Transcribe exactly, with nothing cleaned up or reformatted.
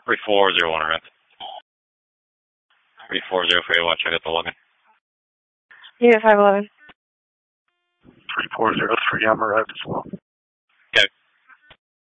three four zero one, right? three four zero for watch, I got the login. Unit five eleven. three four zero three, I'm arrived as well.